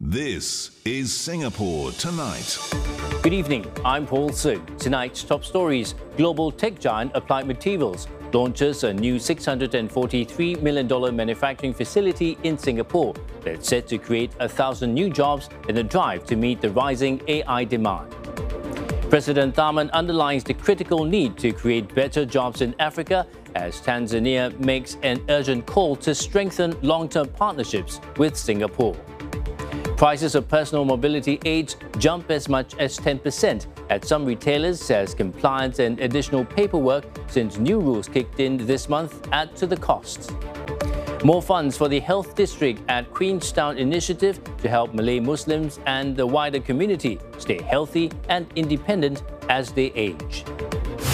This is Singapore Tonight. Good evening, I'm Paul Su. Tonight's top stories. Global tech giant Applied Materials launches a new $643 million manufacturing facility in Singapore that's set to create 1,000 new jobs in a drive to meet the rising AI demand. President Tharman underlines the critical need to create better jobs in Africa as Tanzania makes an urgent call to strengthen long-term partnerships with Singapore. Prices of personal mobility aids jump as much as 10% at some retailers as compliance and additional paperwork since new rules kicked in this month add to the costs. More funds for the Health District at Queenstown initiative to help Malay Muslims and the wider community stay healthy and independent as they age.